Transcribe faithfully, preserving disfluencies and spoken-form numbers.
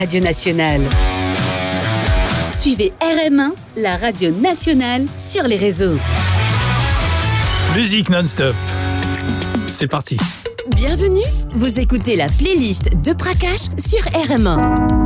Radio Nationale. Suivez R M un, la radio nationale, sur les réseaux. Musique non-stop. C'est parti. Bienvenue, vous écoutez la playlist de Prakash sur R M un.